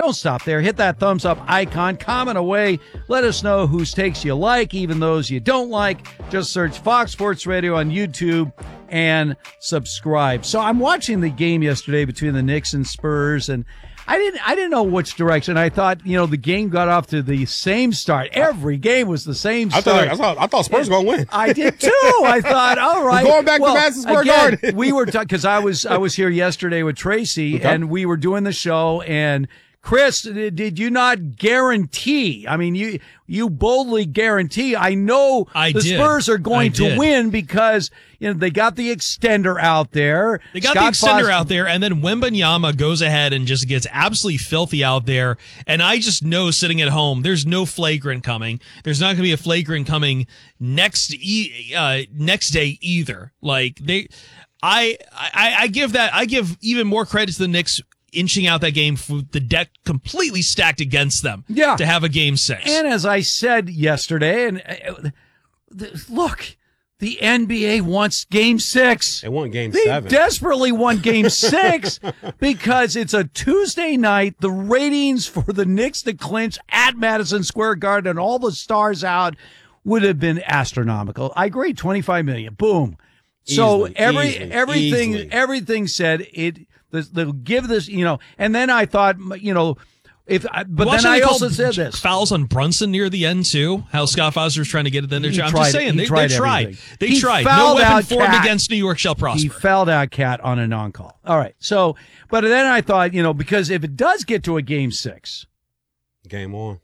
don't stop there. Hit that thumbs up icon. Comment away. Let us know whose takes you like, even those you don't like. Just search Fox Sports Radio on YouTube and subscribe. So I'm watching the game yesterday between the Knicks and Spurs, and I didn't know which direction. I thought, the game got off to the same start. Every game was the same start. I thought Spurs were going to win. I did too. I thought, all right. We're going back to Madison Square Garden. We were because I was here yesterday with Tracy, and we were doing the show, and Chris, did you not guarantee? I mean, you boldly guarantee. I know Spurs are going to win because they got the extender out there. They got the extender out there, and then Wembanyama goes ahead and just gets absolutely filthy out there. And I just know, sitting at home, there's no flagrant coming. There's not going to be a flagrant coming next day either. Like I give even more credit to the Knicks inching out that game for the deck completely stacked against them to have a game 6. And as I said yesterday, and look, the NBA wants game 6. They want game 7. They desperately want game 6 because it's a Tuesday night. The ratings for the Knicks to clinch at Madison Square Garden and all the stars out would have been astronomical. I agree, 25 million. Boom. So everything said it. They'll give this, and then I thought, but then I also said this. Fouls on Brunson near the end, too. How Scott Foster's trying to get it in there. I'm just saying, they tried. They tried. No weapon formed against New York shall prosper. He fouled out Cat on a non-call. All right. So, but then I thought, because if it does get to a game 6. Game on.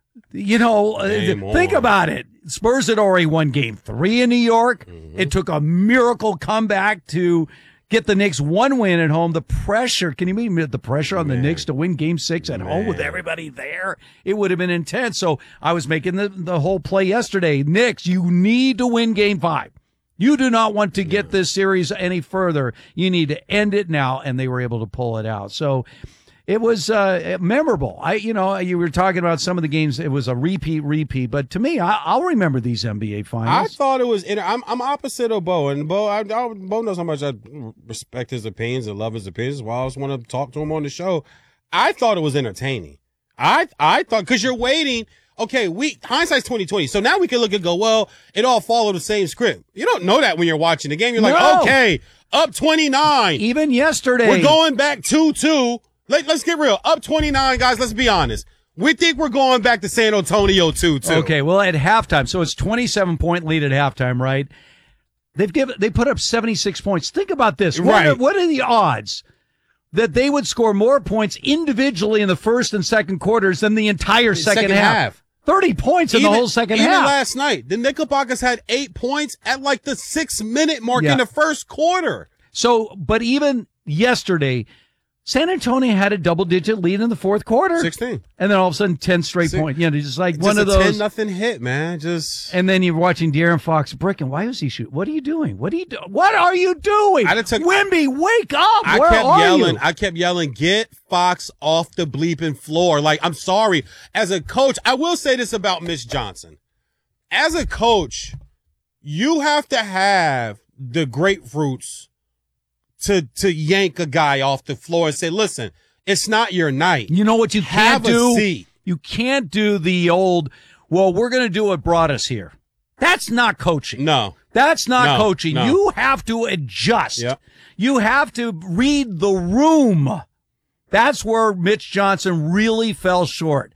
Think about it. Spurs had already won game 3 in New York. Mm-hmm. It took a miracle comeback to get the Knicks one win at home. The pressure, can you imagine the pressure on the Knicks to win game 6 at home with everybody there? It would have been intense. So I was making the whole play yesterday. Knicks, you need to win game 5. You do not want to get this series any further. You need to end it now, and they were able to pull it out. So it was memorable. You were talking about some of the games. It was a repeat. But to me, I'll remember these NBA finals. I thought it was. I'm opposite of Bo, and Bo knows how much I respect his opinions and love his opinions. Well, I just want to talk to him on the show. I thought it was entertaining. I thought, because you're waiting. Okay, hindsight's 20/20. So now we can look and go, well, it all followed the same script. You don't know that when you're watching the game. You're like, okay, up 29. Even yesterday, we're going back 2-2. Let's get real. Up 29, guys. Let's be honest. We think we're going back to San Antonio 2-2. Okay, well, at halftime, so it's 27-point lead at halftime, right? They put up 76 points. Think about this. Right. What are the odds that they would score more points individually in the first and second quarters than the entire second half? 30 points in the whole second half. Even last night, the Knickerbockers had 8 points at like the 6-minute mark in the first quarter. So, but even yesterday, San Antonio had a double-digit lead in the fourth quarter. 16. And then all of a sudden, 10 straight points. Just like one of those. 10-0 hit, man. And then you're watching De'Aaron Fox bricking. Why was he shooting? What are you doing? What are you doing? Wemby, wake up. Where are you? I kept yelling, get Fox off the bleeping floor. Like, I'm sorry. As a coach, I will say this about Mitch Johnson. As a coach, you have to have the grapefruits to yank a guy off the floor and say, listen, it's not your night. You know what you can't do? Have a seat. You can't do the old, well, we're going to do what brought us here. That's not coaching. No. That's not coaching. No. You have to adjust. Yep. You have to read the room. That's where Mitch Johnson really fell short.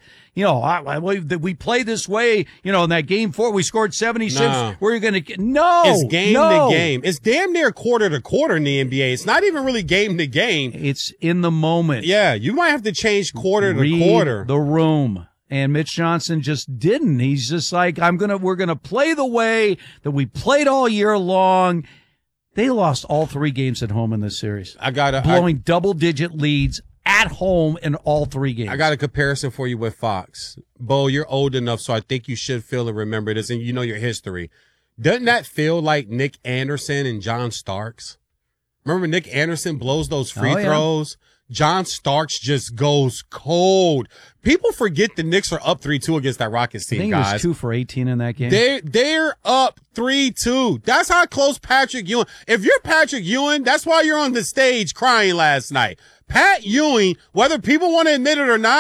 We play this way, in that game 4, we scored 76. No. Where are you going to No. It's game to game. It's damn near quarter to quarter in the NBA. It's not even really game to game. It's in the moment. Yeah, you might have to change quarter to quarter. The room. And Mitch Johnson just didn't. He's just like, we're going to play the way that we played all year long. They lost all 3 games at home in this series. Blowing double-digit leads at home in all 3 games. I got a comparison for you with Fox. Bo, you're old enough, so I think you should feel and remember this, and you know your history. Doesn't that feel like Nick Anderson and John Starks? Remember Nick Anderson blows those free throws? John Starks just goes cold. People forget the Knicks are up 3-2 against that Rockets team, guys. He was 2 for 18 in that game. They're up 3-2. That's how close Patrick Ewing. If you're Patrick Ewing, that's why you're on the stage crying last night. Pat Ewing, whether people want to admit it or not,